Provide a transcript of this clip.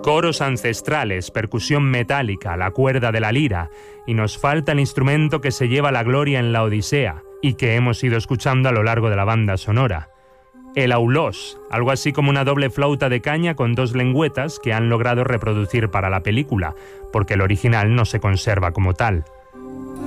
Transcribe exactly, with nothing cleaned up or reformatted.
Coros ancestrales, percusión metálica, la cuerda de la lira, y nos falta el instrumento que se lleva la gloria en la Odisea y que hemos ido escuchando a lo largo de la banda sonora. El aulós, algo así como una doble flauta de caña con dos lengüetas que han logrado reproducir para la película, porque el original no se conserva como tal.